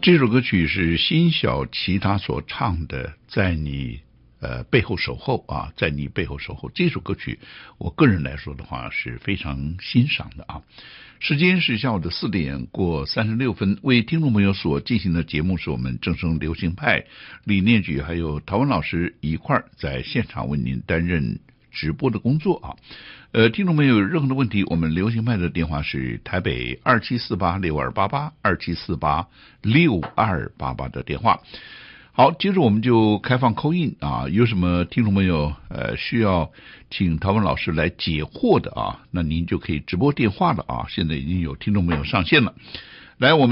这首歌曲是辛晓琪他所唱的《在你背后守候》啊，在你背后守候。这首歌曲我个人来说的话是非常欣赏的啊。时间是下午的4点过36分，为听众朋友所进行的节目是我们正声流行派李念举还有陶文老师一块儿在现场为您担任直播的工作啊。听众朋友有任何的问题，我们流行派的电话是台北27486288 27486288的电话。好，接着我们就开放call in啊，有什么听众朋友需要请陶文老师来解惑的啊，那您就可以直播电话了啊。现在已经有听众朋友上线了，来我们